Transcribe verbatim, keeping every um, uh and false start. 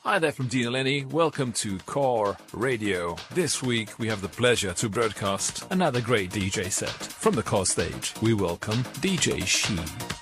Hi there from Dean Lenny. Welcome to Core Radio. This week we have the pleasure to broadcast another great D J set. From the Core stage, we welcome D J She.